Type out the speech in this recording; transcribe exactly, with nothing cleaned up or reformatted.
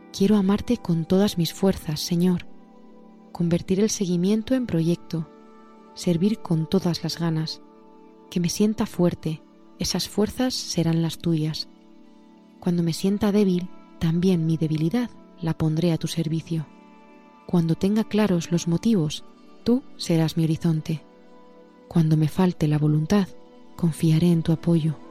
Quiero amarte con todas mis fuerzas, Señor, convertir el seguimiento en proyecto, servir con todas las ganas, que me sienta fuerte, esas fuerzas serán las tuyas. Cuando me sienta débil, también mi debilidad la pondré a tu servicio. Cuando tenga claros los motivos, tú serás mi horizonte. Cuando me falte la voluntad, confiaré en tu apoyo.